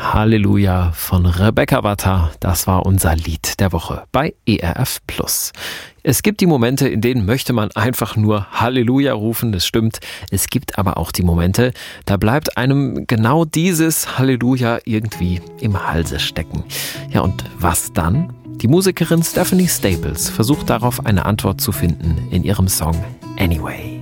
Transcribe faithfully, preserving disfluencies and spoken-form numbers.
Halleluja von Rebecca Watter, das war unser Lied der Woche bei E R F Plus. Es gibt die Momente, in denen möchte man einfach nur Halleluja rufen, das stimmt. Es gibt aber auch die Momente, da bleibt einem genau dieses Halleluja irgendwie im Halse stecken. Ja, und was dann? Die Musikerin Stephanie Staples versucht darauf eine Antwort zu finden in ihrem Song Anyway.